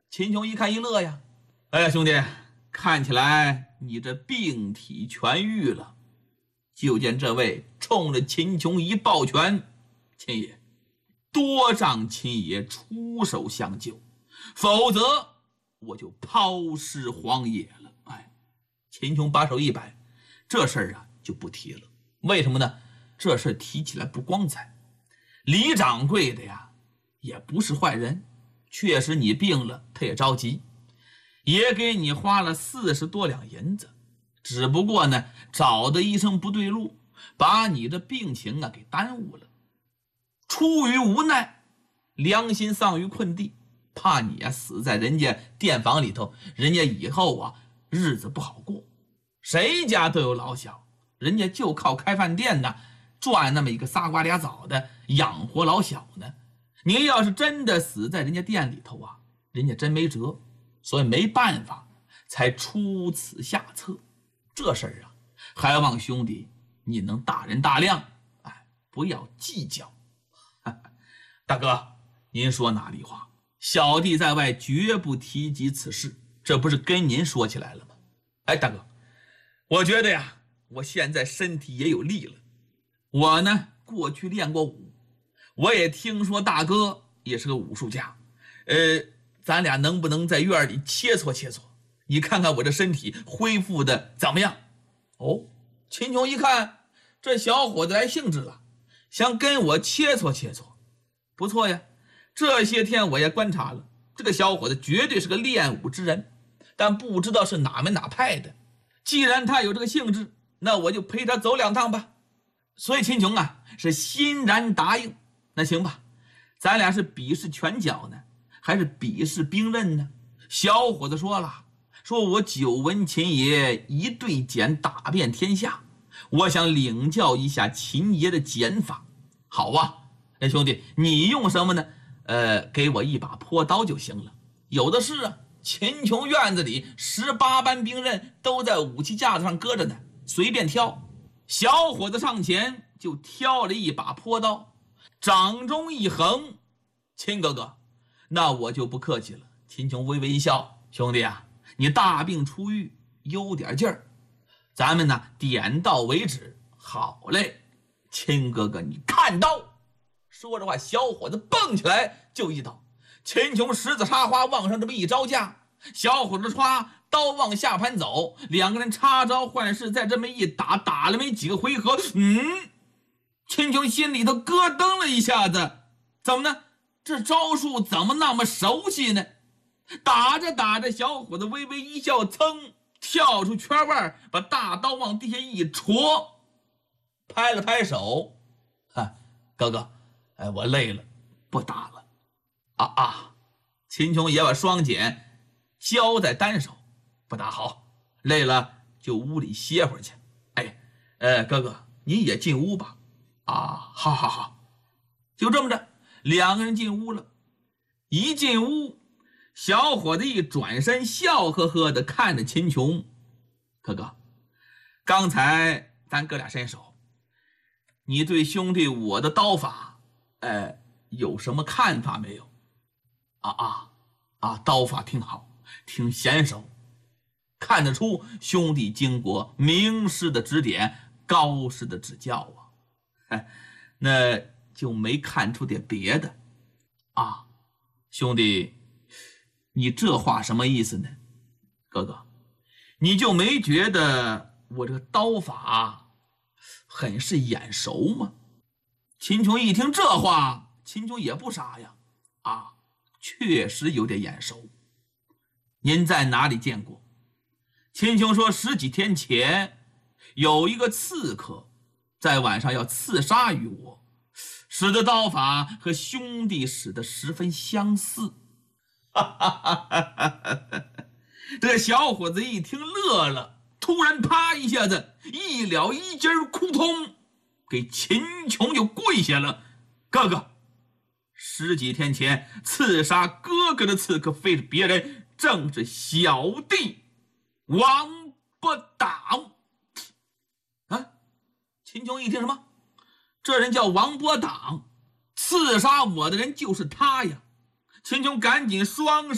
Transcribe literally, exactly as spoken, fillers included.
秦琼一看一乐呀，哎呀，兄弟，看起来你这病体痊愈了。就见这位冲着秦琼一抱拳：“秦爷，多让秦爷出手相救，否则我就抛尸荒野了。”哎，秦琼把手一摆，这事儿啊就不提了。为什么呢？这事儿提起来不光彩。李掌柜的呀，也不是坏人，确实你病了，他也着急，也给你花了四十多两银子。只不过呢，找的医生不对路，把你的病情啊给耽误了。出于无奈，良心丧于困地，怕你啊死在人家店房里头，人家以后啊日子不好过。谁家都有老小，人家就靠开饭店呢，赚那么一个仨瓜俩枣的养活老小呢。你要是真的死在人家店里头啊，人家真没辙，所以没办法才出此下策。这事儿啊，还望兄弟你能大人大量，哎，不要计较。大哥，您说哪里话？小弟在外绝不提及此事，这不是跟您说起来了吗？哎，大哥，我觉得呀，我现在身体也有力了。我呢，过去练过武，我也听说大哥也是个武术家。呃，咱俩能不能在院里切磋切磋？你看看我这身体恢复的怎么样？哦，秦琼一看这小伙子来兴致了，想跟我切磋切磋。不错呀，这些天我也观察了，这个小伙子绝对是个练武之人，但不知道是哪门哪派的。既然他有这个兴致，那我就陪他走两趟吧。所以秦琼啊是欣然答应。那行吧，咱俩是比试拳脚呢，还是比试兵刃呢？小伙子说了，说我久闻秦爷一对剪打遍天下，我想领教一下秦爷的剪法。好啊，哎兄弟，你用什么呢？呃，给我一把坡刀就行了。有的是啊，秦琼院子里十八般兵刃都在武器架子上搁着呢，随便挑。小伙子上前就挑了一把坡刀，掌中一横：“秦哥哥，那我就不客气了。”秦琼微微一笑：“兄弟啊，你大病初愈，有点劲儿，咱们呢点到为止。”“好嘞，秦哥哥，你看刀。”说着话，小伙子蹦起来就一刀。秦琼十字插花往上这么一招架，小伙子歘刀往下盘走，两个人插招换式，再这么一打，打了没几个回合，嗯，秦琼心里头咯噔了一下子，怎么呢？这招数怎么那么熟悉呢？打着打着，小伙子微微一笑，噌跳出圈外，把大刀往地下一戳，拍了拍手：“啊，哥哥，哎，我累了，不打了。”啊啊！秦琼也把双锏交在单手：“不打好，累了就屋里歇会儿去。哎，呃，哥哥你也进屋吧。”“啊，好好好。”就这么着，两个人进屋了。一进屋，小伙子一转身，笑呵呵地看着秦琼：“哥哥，刚才咱哥俩伸手，你对兄弟我的刀法，呃，有什么看法没有？”“啊啊啊！刀法挺好，挺娴熟，看得出兄弟经过名师的指点，高师的指教啊。哎，那就没看出点别的啊？兄弟，你这话什么意思呢？哥哥，你就没觉得我这个刀法很是眼熟吗？”秦琼一听这话，秦琼也不傻呀，啊，确实有点眼熟。您在哪里见过？秦琼说：“十几天前有一个刺客在晚上要刺杀于我，使的刀法和兄弟使的十分相似。”这小伙子一听乐了，突然啪一下子一了一筋儿扑通给秦琼就跪下了：“哥哥，十几天前刺杀哥哥的刺客非是别人，正是小弟王八党。”啊！秦琼一听什么？这人叫王八党，刺杀我的人就是他呀！秦琼赶紧双手